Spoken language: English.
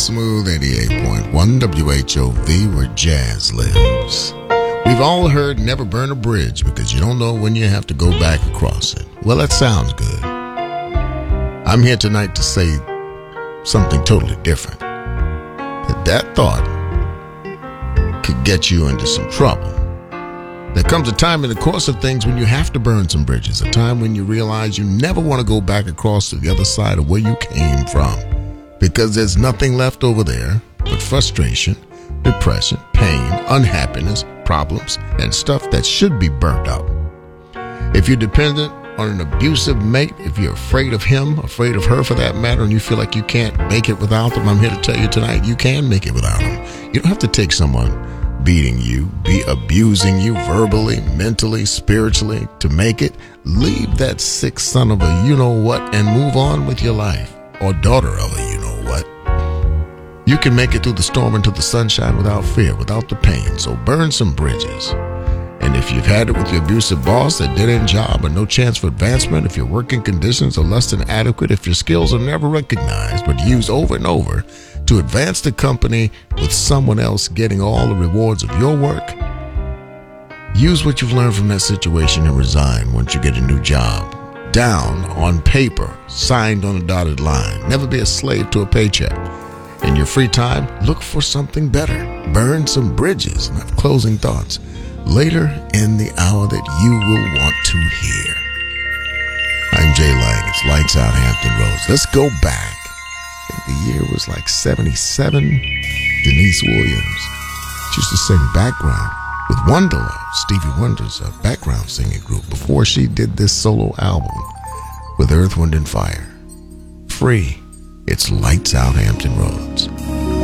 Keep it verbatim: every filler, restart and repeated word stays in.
Smooth eighty-eight point one W H O V, where jazz lives. We've all heard never burn a bridge because you don't know when you have to go back across it. Well, that sounds good. I'm here tonight to say something totally different. That, that thought could get you into some trouble. There comes a time in the course of things when you have to burn some bridges, a time when you realize you never want to go back across to the other side of where you came from, because there's nothing left over there but frustration, depression, pain, unhappiness, problems, and stuff that should be burnt up. If you're dependent on an abusive mate, if you're afraid of him, afraid of her for that matter, and you feel like you can't make it without them, I'm here to tell you tonight, you can make it without them. You don't have to take someone beating you, be abusing you verbally, mentally, spiritually to make it. Leave that sick son of a you-know-what and move on with your life. Or daughter of a you-know-what. You can make it through the storm into the sunshine without fear, without the pain. So burn some bridges. And if you've had it with your abusive boss, a dead-end job, or no chance for advancement, if your working conditions are less than adequate, if your skills are never recognized but used over and over to advance the company with someone else getting all the rewards of your work, use what you've learned from that situation and resign once you get a new job. Down on paper, signed on a dotted line. Never be a slave to a paycheck. In your free time, look for something better. Burn some bridges. And have closing thoughts later in the hour that you will want to hear. I'm Jay Lang. It's Lights Out Hampton Roads. Let's go back. I think the year was like seventy-seven. Denise Williams. She used to sing background with Wonderlove, Stevie Wonder's uh, background singing group, before she did this solo album with Earth, Wind and Fire. Free. It's Lights Out Hampton Roads.